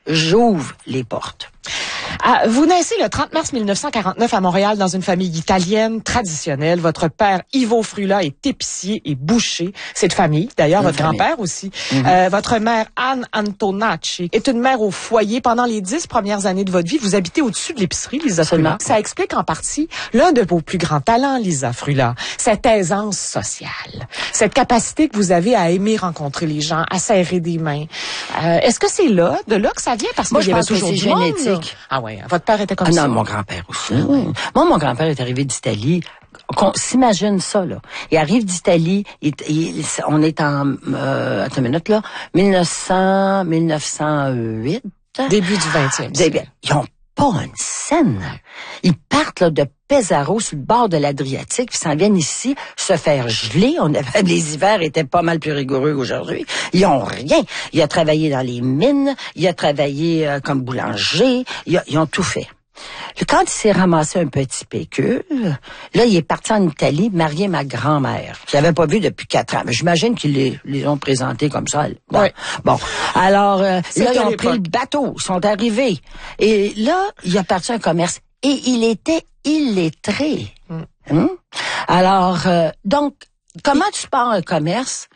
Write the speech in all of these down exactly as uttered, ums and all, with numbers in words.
j'ouvre les portes. Ah, vous naissez le trente mars mille neuf cent quarante-neuf à Montréal dans une famille italienne traditionnelle. Votre père, Ivo Frula, est épicier et boucher. C'est de famille. D'ailleurs, votre famille. grand-père aussi. Mm-hmm. Euh, votre mère, Anne Antonacci, est une mère au foyer. Pendant les dix premières années de votre vie, vous habitez au-dessus de l'épicerie, Lisa Frula. Ça explique en partie l'un de vos plus grands talents, Lisa Frula. Cette aisance sociale. Cette capacité que vous avez à aimer rencontrer les gens, à serrer des mains. Euh, est-ce que c'est là, de là que ça vient? Parce Moi, qu'il y je avait pense que toujours c'est du monde, génétique. là. Ah ouais, votre père était comme ah ça. Non, mon grand-père aussi. Oui. Moi, mon grand-père est arrivé d'Italie. On s'imagine ça, là. Il arrive d'Italie, il, il, on est en, euh, attends une minute, là, mille neuf cents, mille neuf cent huit. Début du vingtième siècle. Ils ont pas une scène. Ils partent, là, de Pesaro, sur le bord de l'Adriatique, puis s'en viennent ici se faire geler. On avait, les hivers étaient pas mal plus rigoureux qu'aujourd'hui. Ils ont rien. Il a travaillé dans les mines, il a travaillé euh, comme boulanger, il a, ils ont tout fait. Quand il s'est ramassé un petit pécule, là, il est parti en Italie marier ma grand-mère, qu'il n'avait pas vu depuis quatre ans. Mais j'imagine qu'ils les, les ont présentés comme ça. Bon, oui. bon. Alors, euh, là, ils ont l'époque. pris le bateau, ils sont arrivés. Et là, il a parti un commerce. Et il était illettré. Mm. Hum? Alors, euh, donc, comment tu pars un commerce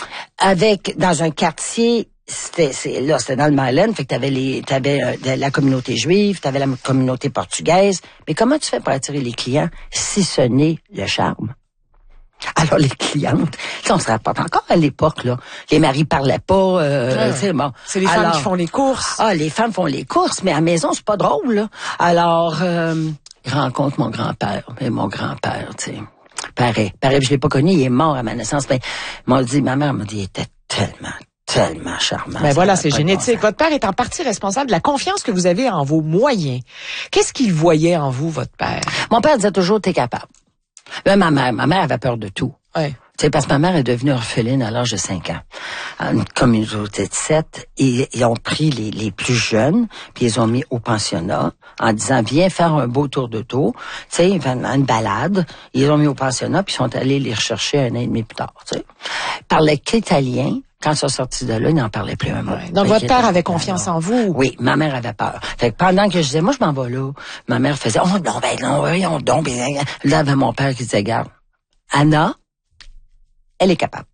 avec, dans un quartier... C'était, c'est, là, c'était dans le Myland, fait que t'avais les, t'avais euh, la communauté juive, t'avais la communauté portugaise. Mais comment tu fais pour attirer les clients si ce n'est le charme? Alors, les clientes, on se rapporte encore à l'époque, là. Les maris parlaient pas, euh, ouais. c'est bon. C'est les Alors, femmes qui font les courses. Ah, les femmes font les courses, mais à la maison, c'est pas drôle, là. Alors, euh, je rencontre mon grand-père, mais mon grand-père, tu sais. Pareil, pareil, je l'ai pas connu, il est mort à ma naissance, mais m'a dit, ma mère m'a dit, il était tellement tellement charmant. Ben voilà, c'est génétique. Votre père est en partie responsable de la confiance que vous avez en vos moyens. Qu'est-ce qu'il voyait en vous, votre père? Mon père disait toujours, t'es capable. Là, ma mère, ma mère avait peur de tout. Ouais. Tu sais, parce que ma mère est devenue orpheline à l'âge de cinq ans. Une communauté de sept. Et ils ont pris les, les plus jeunes, puis ils ont mis au pensionnat, en disant, viens faire un beau tour d'auto. Tu sais, une balade. Ils ont mis au pensionnat, puis ils sont allés les rechercher un an et demi plus tard, tu sais. Ils parlaient qu'italien. Quand ils sont sortis de là, ils n'en parlaient plus un mot. Ouais. Donc, votre père avait confiance en vous? Oui, ma mère avait peur. Fait que pendant que je disais, moi, je m'en vais là, ma mère faisait, oh non, ben non, voyons donc. Là, il y avait mon père qui disait, regarde, Anna, elle est capable.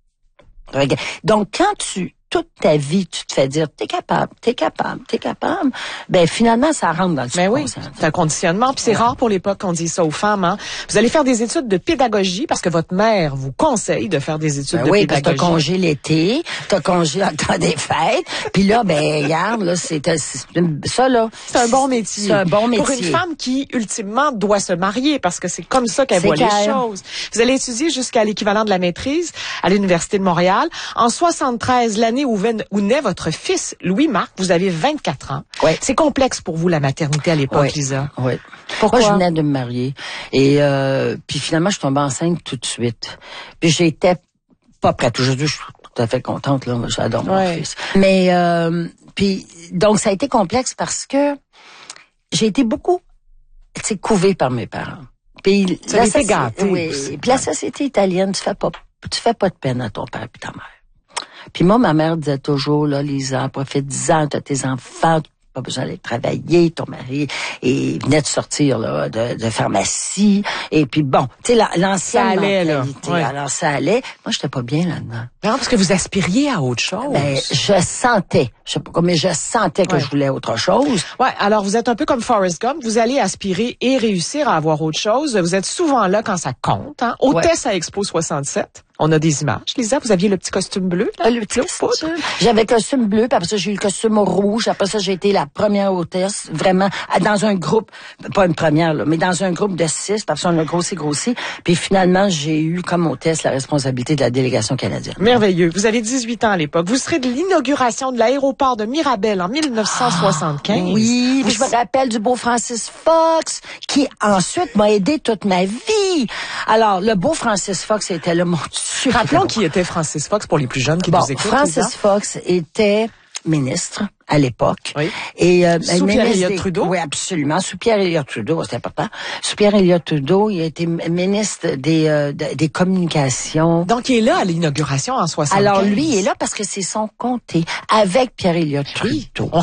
Donc, quand tu, toute ta vie, tu te fais dire, t'es capable, t'es capable, t'es capable, ben finalement, ça rentre dans le Mais oui, subconscient. c'est un conditionnement. Puis c'est ouais. rare pour l'époque qu'on dise ça aux femmes. Hein. Vous allez faire des études de pédagogie parce que votre mère vous conseille de faire des études ben de oui, pédagogie. Oui, parce que t'as congé l'été, t'as congé en temps des fêtes, puis là, ben regarde, là, c'est, c'est ça là. C'est un bon métier. C'est un bon métier. Pour une femme qui, ultimement, doit se marier parce que c'est comme ça qu'elle voit les choses. Vous allez étudier jusqu'à l'équivalent de la maîtrise à l'Université de Montréal. En soixante-treize, l'année où, où naît votre fils, Louis-Marc, vous avez vingt-quatre ans. Oui. C'est complexe pour vous, la maternité à l'époque, oui. Lisa. Oui. Pourquoi? Moi, je venais de me marier. Et euh, puis finalement, je suis tombée enceinte tout de suite. Puis j'étais pas prête. Aujourd'hui, je suis tout à fait contente, là. J'adore mon ouais. fils. Mais euh, puis donc, ça a été complexe parce que j'ai été beaucoup, tu sais, couvée par mes parents. Puis ça a été gâté. Oui. Puis la société italienne, tu fais pas, tu fais pas de peine à ton père et ta mère. Puis moi, ma mère disait toujours, là, Lisa, profite-en, t'as tes enfants, pas besoin d'aller travailler, ton mari et venait de sortir là de, de pharmacie et puis bon, tu sais l'ancienne mentalité, ouais. alors ça allait. Moi, j'étais pas bien là-dedans. Non, parce que vous aspiriez à autre chose. Ben, je sentais, je sais pas, mais je sentais que ouais. je voulais autre chose. Ouais, alors vous êtes un peu comme Forrest Gump, vous allez aspirer et réussir à avoir autre chose. Vous êtes souvent là quand ça compte, hein. Hôtesse ouais. à Expo soixante-sept. On a des images. Lisa, vous aviez le petit costume bleu, là? Le petit costume. J'avais le costume bleu, puis après ça, j'ai eu le costume rouge. Après ça, j'ai été la première hôtesse, vraiment, dans un groupe, pas une première, là, mais dans un groupe de six, parce qu'on a grossi, grossi. Puis finalement, j'ai eu comme hôtesse la responsabilité de la délégation canadienne. Merveilleux. Vous avez dix-huit ans à l'époque. Vous serez de l'inauguration de l'aéroport de Mirabel en mille neuf cent soixante-quinze. Ah, oui, vous... je me rappelle du beau Francis Fox, qui ensuite m'a aidé toute ma vie. Alors, le beau Francis Fox était là, mon Dieu. Rappelons qui était Francis Fox pour les plus jeunes qui bon, nous écoutent. Francis Fox était ministre à l'époque. Oui. Et euh, sous Pierre Elliott Trudeau. Oui, absolument. Sous Pierre Elliott Trudeau, c'est important. Sous Pierre Elliott Trudeau, il a été ministre des euh, des communications. Donc il est là à l'inauguration en soixante-quinze. Alors lui, il est là parce que c'est son comté avec Pierre Elliott Trudeau. Oui. On